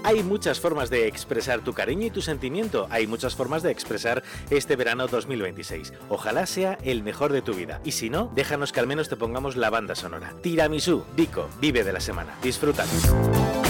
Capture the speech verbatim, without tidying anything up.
Hay muchas formas de expresar tu cariño y tu sentimiento. Hay muchas formas de expresar este verano dos mil veintiséis. Ojalá sea el mejor de tu vida. Y si no, déjanos que al menos te pongamos la banda sonora. Tiramisú, Vico, vive de la semana. Disfrútalo.